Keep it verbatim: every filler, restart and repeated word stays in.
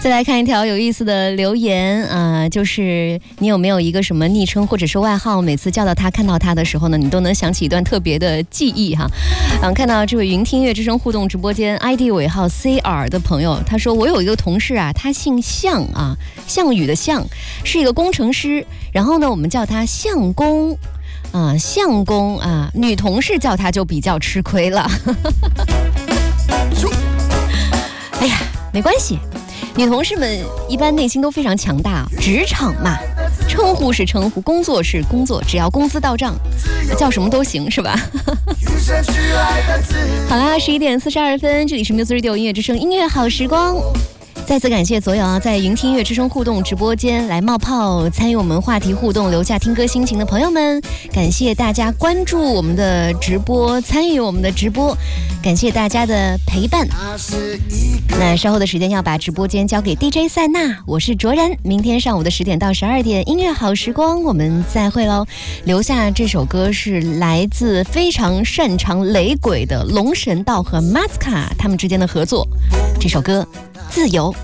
再来看一条有意思的留言啊、呃，就是你有没有一个什么昵称或者是外号，每次叫到他看到他的时候呢，你都能想起一段特别的记忆哈。嗯，看到这位云听乐之声互动直播间 I D 尾号 C R 的朋友，他说我有一个同事啊，他姓项啊，项羽的项，是一个工程师，然后呢，我们叫他项工。啊，相公啊，女同事叫他就比较吃亏了。哎呀，没关系，女同事们一般内心都非常强大，职场嘛，称呼是称呼，工作是工作，只要工资到账，叫什么都行，是吧？好啦，十一点四十二分，这里是 Music Radio 音乐之声音乐好时光。再次感谢所有啊在云听乐之声互动直播间来冒泡参与我们话题互动留下听歌心情的朋友们，感谢大家关注我们的直播，参与我们的直播，感谢大家的陪伴。那稍后的时间要把直播间交给 D J 塞纳，我是卓然，明天上午的十点到十二点音乐好时光我们再会喽。留下这首歌是来自非常擅长雷鬼的龙神道和马斯卡他们之间的合作，这首歌自由。